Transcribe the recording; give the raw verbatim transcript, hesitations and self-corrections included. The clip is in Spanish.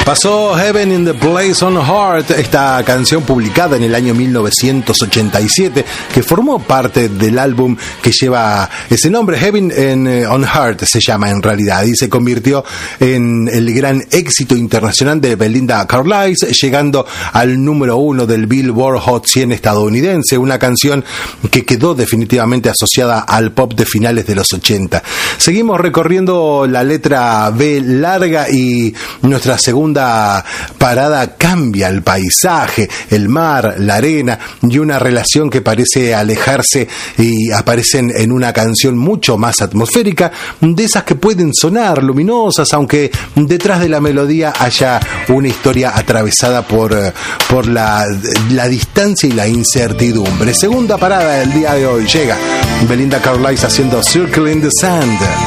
Pasó Heaven in the Place on Heart, esta canción publicada en el año mil novecientos ochenta y siete, que formó parte del álbum que lleva ese nombre. Heaven in, on Heart se llama en realidad, y se convirtió en el gran éxito internacional de Belinda Carlisle, llegando al número uno del Billboard Hot cien estadounidense, una canción que quedó definitivamente asociada al pop de finales de los ochenta. Seguimos recorriendo la letra B larga y nuestra segunda parada cambia el paisaje, el mar, la arena y una relación que parece alejarse y aparecen en una canción mucho más atmosférica, de esas que pueden sonar luminosas, aunque detrás de la melodía haya una historia atravesada por, por la, la distancia y la incertidumbre. Segunda parada del día de hoy, llega Belinda Carlisle haciendo Circle in the Sand.